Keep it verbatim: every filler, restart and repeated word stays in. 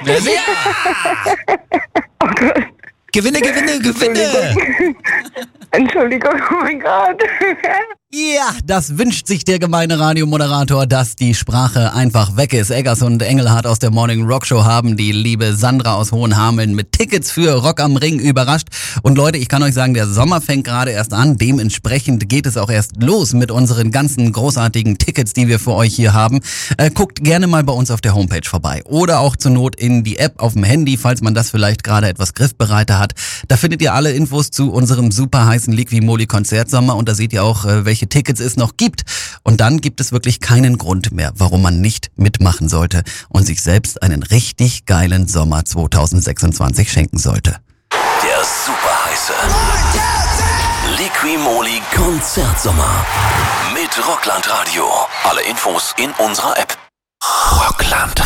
Ja, sehr. Oh Gott. Gewinne, gewinne, gewinne. Entschuldigung, oh mein Gott. Ja, das wünscht sich der gemeine Radiomoderator, dass die Sprache einfach weg ist. Eggers und Engelhardt aus der Morning Rock Show haben die liebe Sandra aus Hohenhameln mit Tickets für Rock am Ring überrascht. Und Leute, ich kann euch sagen, der Sommer fängt gerade erst an. Dementsprechend geht es auch erst los mit unseren ganzen großartigen Tickets, die wir für euch hier haben. Äh, guckt gerne mal bei uns auf der Homepage vorbei. Oder auch zur Not in die App auf dem Handy, falls man das vielleicht gerade etwas griffbereiter hat. Da findet ihr alle Infos zu unserem super heißen Liqui-Moly Konzertsommer. Und da seht ihr auch, äh, welche Tickets es noch gibt. Und dann gibt es wirklich keinen Grund mehr, warum man nicht mitmachen sollte und sich selbst einen richtig geilen Sommer zwanzig sechsundzwanzig schenken sollte. Der super heiße Liqui-Moly Konzertsommer mit Rockland Radio. Alle Infos in unserer App. Rockland